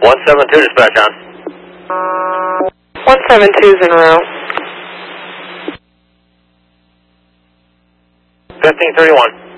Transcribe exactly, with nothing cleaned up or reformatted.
one seven two, dispatch on. one seven two's en route. fifteen thirty-one.